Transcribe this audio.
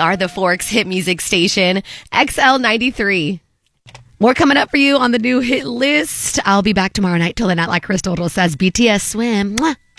are the Forks hit music station, XL93. More coming up for you on the new hit list. I'll be back tomorrow night. Till then, not like Crystal says, BTS swim. Mwah.